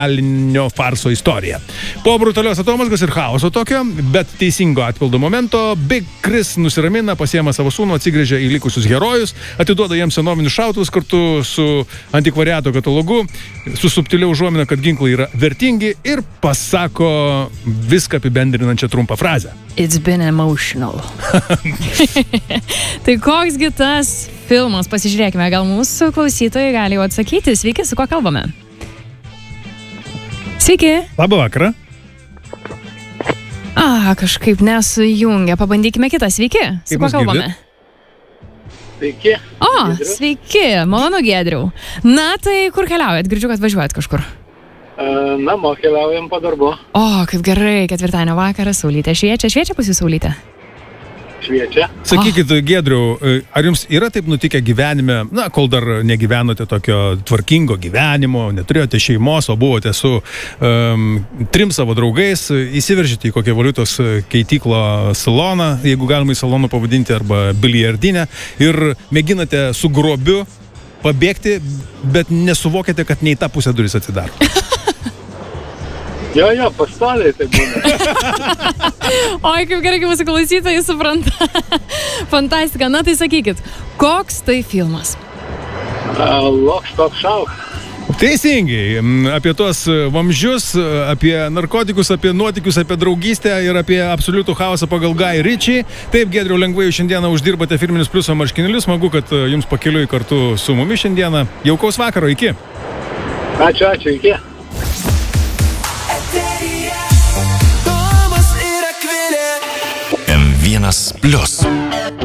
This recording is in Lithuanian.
kriminalinio farso istorija. Po brutalios atomazgos ir chaoso tokio, bet teisingo atpildo momento, Big Chris nusiramina, pasiema savo sūnų, atsigręžia į likusius herojus, atiduoda jiems senovinius šautuvus kartu su antikvariato katalogu, su subtilia užuomina, kad ginklai yra vertingi ir pasako viską apibendrinančią trumpą frazę. It's been emotional. Tai koksgi tas filmas? Pasižiūrėkime, gal mūsų klausytojai gali jau atsakyti. Sveiki, su kuo kalbame? Sveiki. Labą vakarą. Kažkaip nesujungia. Pabandykime kitą. Sveiki, su kuo kalbame? Sveiki. Sveiki, malonu Giedriau. Na, tai kur keliaujat? Girdžiu, kad važiuojat kažkur. Namo keliaujam po darbo. Kaip gerai, ketvirtadienio vakarą, saulytė šviečia. Šviečia pas jūs saulytė? Šviečia. Sakykit, Giedriau, ar jums yra taip nutikę gyvenime, kol dar negyvenote tokio tvarkingo gyvenimo, neturėjote šeimos, o buvote su 3 savo draugais, įsiveržite į kokią valiutos keityklo saloną, jeigu galima į saloną pavadinti, arba biliardinę, ir mėginate su grobiu pabėgti, bet nesuvokėte, kad ne į tą pusę duris atsidaro? Jo, pastoviai tai būna. Oi, kaip gerai, kaip mūsų klausytojai supranta. Fantastika. Na, tai sakykit, koks tai filmas? Lock, Stock, Show. Teisingai. Apie tuos vamzdžius, apie narkotikus, apie nuotykius, apie draugystę ir apie absoliutų chaosą pagal Guy Ritchie. Taip, Giedriau, lengvai šiandieną uždirbate firminius pliuso marškinėlius. Smagu, kad jums pakeliui kartu su mumis šiandieną. Jaukaus vakaro, iki. Ačiū, iki. M1+.